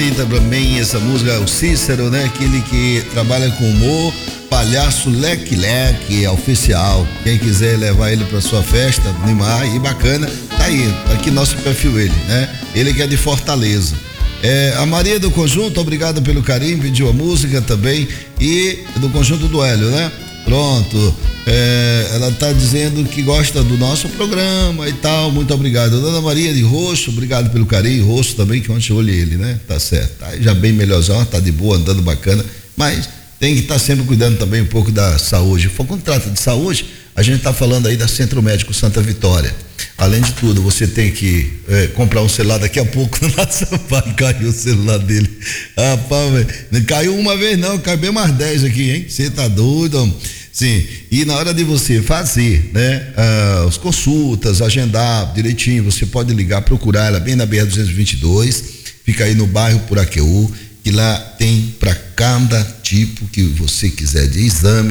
aí também essa música, o Cícero, né? Aquele que trabalha com humor, palhaço Leque Leque, é oficial. Quem quiser levar ele pra sua festa, animar e bacana, tá aí, aqui nosso perfil ele, né? Ele que é de Fortaleza. A Maria do Conjunto, obrigado pelo carinho, pediu a música também, e do Conjunto do Hélio, né? Pronto, ela tá dizendo que gosta do nosso programa e tal, muito obrigado. Dona Maria de Roxo, obrigado pelo carinho. Roxo também, que ontem eu olhei ele, né? Tá certo, tá já bem melhorzão, tá de boa, andando bacana, mas tem que estar sempre cuidando também um pouco da saúde. Quando trata de saúde, a gente tá falando aí da Centro Médico Santa Vitória. Além de tudo, você tem que comprar um celular daqui a pouco. No nosso pai caiu o celular dele. Rapaz, não caiu uma vez não, caiu bem mais 10 aqui, hein? Você tá doido, homem? Sim, e na hora de você fazer, né, as consultas, agendar direitinho, você pode ligar, procurar ela bem na BR-222, fica aí no bairro Puraqueú, que lá tem para cada tipo que você quiser de exame.